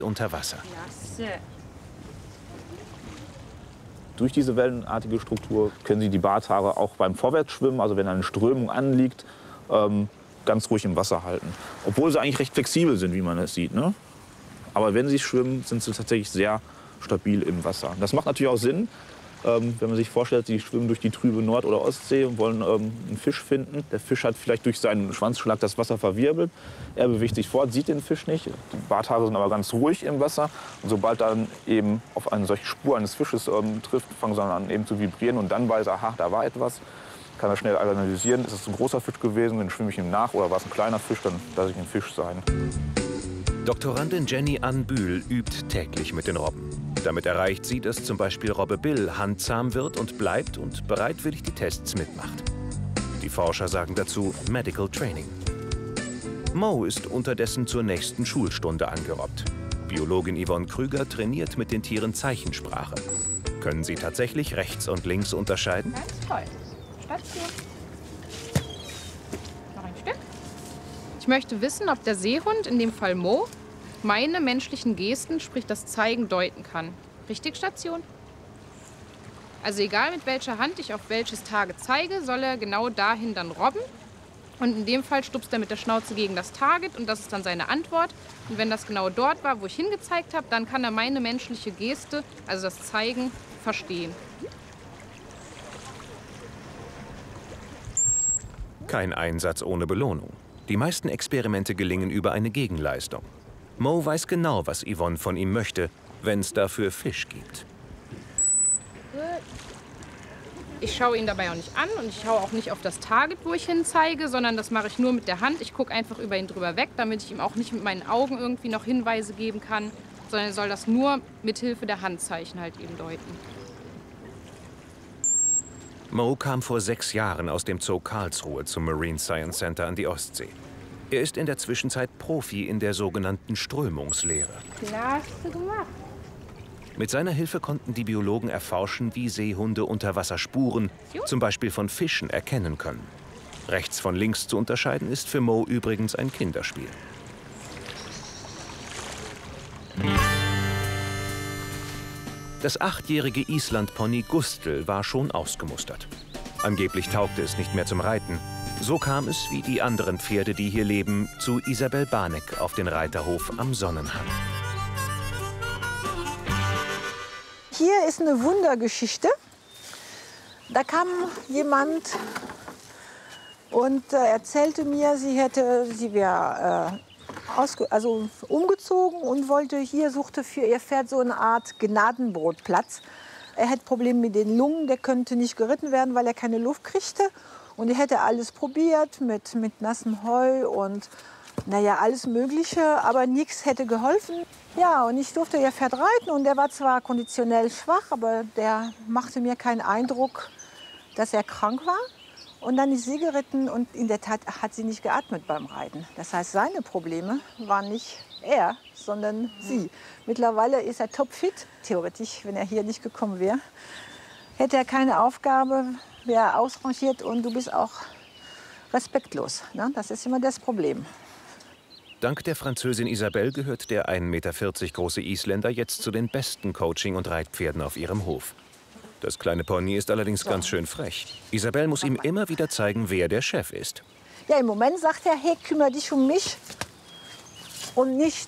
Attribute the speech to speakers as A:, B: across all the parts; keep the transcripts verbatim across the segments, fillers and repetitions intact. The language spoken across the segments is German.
A: unter Wasser.
B: Klasse.
C: Durch diese wellenartige Struktur können sie die Barthaare auch beim Vorwärtsschwimmen, also wenn eine Strömung anliegt, ähm, ganz ruhig im Wasser halten. Obwohl sie eigentlich recht flexibel sind, wie man es sieht, ne? Aber wenn sie schwimmen, sind sie tatsächlich sehr stabil im Wasser. Das macht natürlich auch Sinn, ähm, wenn man sich vorstellt, sie schwimmen durch die trübe Nord- oder Ostsee und wollen ähm, einen Fisch finden. Der Fisch hat vielleicht durch seinen Schwanzschlag das Wasser verwirbelt. Er bewegt sich fort, sieht den Fisch nicht. Die Barthaare sind aber ganz ruhig im Wasser. Und sobald dann eben auf eine solche Spur eines Fisches ähm, trifft, fangen sie an eben zu vibrieren. Und dann weiß er, aha, da war etwas. Kann er schnell analysieren, ist es ein großer Fisch gewesen, dann schwimme ich ihm nach. Oder war es ein kleiner Fisch, dann lasse ich ein Fisch sein.
A: Doktorandin Jenny Ann Bühl übt täglich mit den Robben. Damit erreicht sie, dass zum Beispiel Robbe Bill handzahm wird und bleibt und bereitwillig die Tests mitmacht. Die Forscher sagen dazu Medical Training. Mo ist unterdessen zur nächsten Schulstunde angerobbt. Biologin Yvonne Krüger trainiert mit den Tieren Zeichensprache. Können sie tatsächlich rechts und links unterscheiden?
B: Ganz toll. Station. Noch ein Stück. Ich möchte wissen, ob der Seehund, in dem Fall Mo, meine menschlichen Gesten, sprich das Zeigen, deuten kann. Richtig, Station? Also egal, mit welcher Hand ich auf welches Target zeige, soll er genau dahin dann robben. Und in dem Fall stupst er mit der Schnauze gegen das Target und das ist dann seine Antwort. Und wenn das genau dort war, wo ich hingezeigt habe, dann kann er meine menschliche Geste, also das Zeigen, verstehen.
A: Kein Einsatz ohne Belohnung. Die meisten Experimente gelingen über eine Gegenleistung. Mo weiß genau, was Yvonne von ihm möchte, wenn es dafür Fisch gibt.
B: Ich schaue ihn dabei auch nicht an und ich schaue auch nicht auf das Target, wo ich hin zeige, sondern das mache ich nur mit der Hand. Ich gucke einfach über ihn drüber weg, damit ich ihm auch nicht mit meinen Augen irgendwie noch Hinweise geben kann, sondern er soll das nur mit Hilfe der Handzeichen halt eben deuten.
A: Mo kam vor sechs Jahren aus dem Zoo Karlsruhe zum Marine Science Center an die Ostsee. Er ist in der Zwischenzeit Profi in der sogenannten Strömungslehre.
B: Klasse gemacht.
A: Mit seiner Hilfe konnten die Biologen erforschen, wie Seehunde unter Wasser Spuren, zum Beispiel von Fischen, erkennen können. Rechts von links zu unterscheiden ist für Mo übrigens ein Kinderspiel. Das achtjährige Islandpony Gustl war schon ausgemustert. Angeblich taugte es nicht mehr zum Reiten. So kam es, wie die anderen Pferde, die hier leben, zu Isabel Barneck auf den Reiterhof am Sonnenhang.
D: Hier ist eine Wundergeschichte. Da kam jemand und äh, erzählte mir, sie hätte, sie wäre äh, also umgezogen und wollte hier, suchte für ihr Pferd so eine Art Gnadenbrotplatz. Er hätte Probleme mit den Lungen, der könnte nicht geritten werden, weil er keine Luft kriegte. Und er hätte alles probiert mit, mit nassem Heu und naja, alles Mögliche, aber nichts hätte geholfen. Ja, und ich durfte ihr Pferd reiten und der war zwar konditionell schwach, aber der machte mir keinen Eindruck, dass er krank war. Und dann ist sie geritten und in der Tat hat sie nicht geatmet beim Reiten. Das heißt, seine Probleme waren nicht er, sondern sie. Mittlerweile ist er topfit, theoretisch, wenn er hier nicht gekommen wäre. Hätte er keine Aufgabe, wäre er ausrangiert und du bist auch respektlos. Ne? Das ist immer das Problem.
A: Dank der Französin Isabelle gehört der ein Meter vierzig große Isländer jetzt zu den besten Coaching- und Reitpferden auf ihrem Hof. Das kleine Pony ist allerdings ganz schön frech. Isabelle muss ihm immer wieder zeigen, wer der Chef ist.
D: Ja, im Moment sagt er, hey, kümmere dich um mich und nicht.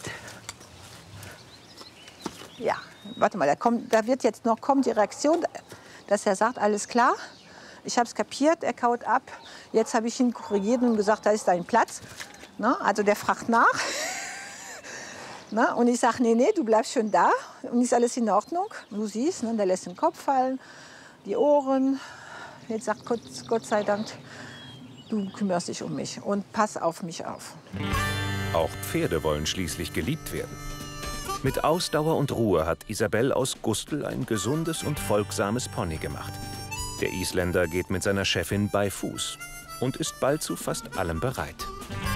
D: Ja, warte mal, da, kommt, da wird jetzt noch kommt die Reaktion, dass er sagt, alles klar, ich habe es kapiert, er kaut ab. Jetzt habe ich ihn korrigiert und gesagt, da ist dein Platz. Na, also der fragt nach. Na, und ich sage, nee, nee, du bleibst schön da und ist alles in Ordnung. Du siehst, ne, der lässt den Kopf fallen, die Ohren. Jetzt sagt Gott, Gott sei Dank, du kümmerst dich um mich und pass auf mich auf.
A: Auch Pferde wollen schließlich geliebt werden. Mit Ausdauer und Ruhe hat Isabelle aus Gustl ein gesundes und folgsames Pony gemacht. Der Isländer geht mit seiner Chefin bei Fuß und ist bald zu fast allem bereit.